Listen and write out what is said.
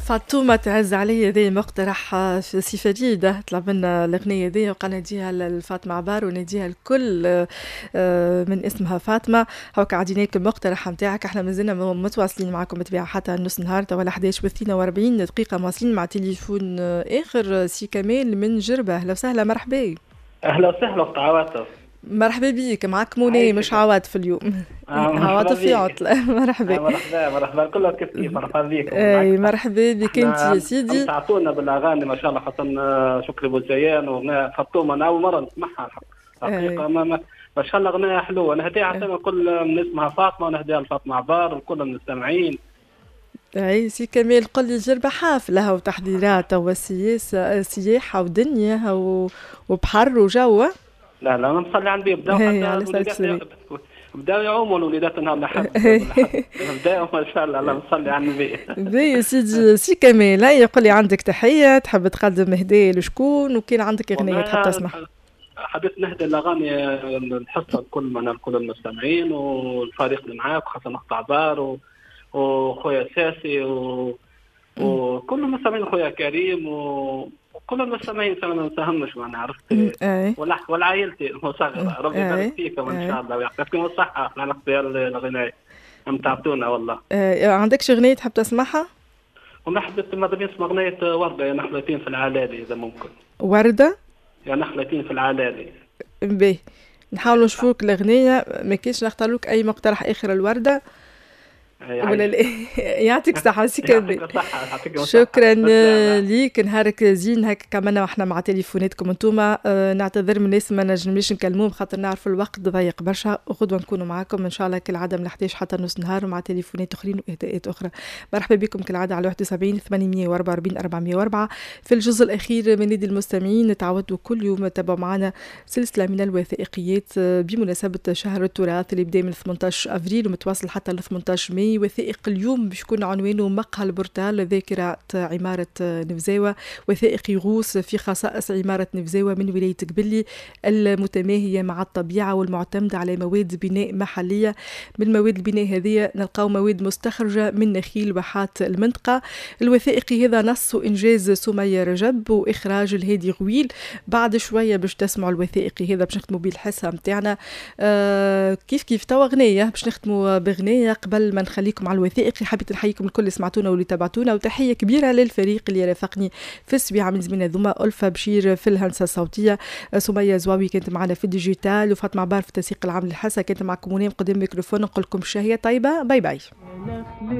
فاطمة تعز علي ذي مقترح سي فريدة طلب لنا الأغنية ذي وقال نديها لفاطمة عبار ونديها الكل من اسمها فاطمة. هو قاعدين هيك المقترح نتاعك، احنا مازلنا متواصلين معكم بطبيعة حتى نص نهار توا 11:42 دقيقة مواصلين مع تليفون آخر سي كمال من جربة. أهلا وسهلا مرحبا. اهلا وسهلا اخت عواطف. مرحبا بيك، معك منى مش عواطف اليوم. عواطف في عطلة. مرحبا. مرحبا كله كيف مرحبا بيك. اي مرحبا بك انت يا سيدي. تعطونا بالاغاني ما شاء الله، خاصة شكري بوزيان واغنية فاطمة انا اول مرة نسمعها حقيقة. ما شاء الله اغنية حلوة، نهديها حتى كل من اسمها فاطمة ونهديها لفاطمة عبار وكل المستمعين. اي سي كمال قل لي جربة حافلة وتحضيرات وسياحة ودنيا وبحر وجو. لا نصلي على النبي. بداوا يعوموا الوليدات نهار الأحد. بداوا ما شاء الله. اللهم صل على النبي. يا سيدي سي كمال يقول لي عندك تحية تحب تقدم هدية لشكون وكان عندك أغنية تحب تسمع؟ حبيت نهدي الأغاني الحصة لكل المستمعين والفريق اللي معاك وخاصة أخت عبار وخويا ساسي وكل المستمعين، خويا كريم وكل المستمعين ما نساهمش معنا عرفت. والعائلتي المصغرة ربي يبارك فيكم ان شاء الله ويعطيكم الصحة على اختيار الغناء امتعتونا والله. عندكش اغنية تحب تسمعها؟ ونحبت ماذا نسمع اغنية وردة يا نخلتين في العلالي اذا ممكن. وردة؟ يا نخلتين في العلالي. باهي نحاولوا نشوفوك الاغنية، ما كاينش نختارلوك اي مقترح اخر الوردة ولا لا. يعطيك الصحة سي كمال. شكرا ليك، نهارك زين هكا كمان واحنا مع تليفوناتكم انتوما. نعتذر من الناس ما نجمش نكلموهم خاطر نعرف الوقت ضيق برشا، وغدوة نكونوا معاكم ان شاء الله كالعادة من 11 حتى نص نهار مع تليفونات اخرين واهداءات اخرى. مرحبا بكم كالعادة على 71 844 404 في الجزء الاخير من نادي المستمعين. تعودوا كل يوم تتابعوا معنا سلسلة من الوثائقيات بمناسبة شهر التراث اللي بدا من 18 افريل ومتواصل حتى ل 18 ماي. وثائق اليوم باش يكون عنوانه مقهى البرتال ذاكرة عمارة نفزاوة، وثائق يغوص في خصائص عمارة نفزاوة من ولاية قبلي المتماهية مع الطبيعة والمعتمدة على مواد بناء محلية. من مواد البناء هذه نلقاو مواد مستخرجة من نخيل واحات المنطقة. الوثائقي هذا نص وإنجاز سمية رجب وإخراج الهادي غويل. بعد شوية باش تسمعوا الوثائقي هذا باش نختموا به الحصة متاعنا. كيف توا أغنية باش نختموا بأغنية قبل ما نخليكم على الوثائقي. حبيت نحييكم الكل اللي سمعتونا واللي تابعتونا، وتحية كبيرة للفريق اللي رافقني في السبيعة من زميلنا ذوما. ألفا بشير في الهندسة الصوتية، سمية زواوي كانت معنا في الديجيتال، وفاطمة عبار في التسويق العام للحصة كانت معكم ونام قدام الميكروفون. نقول لكم شهية طيبة. باي باي.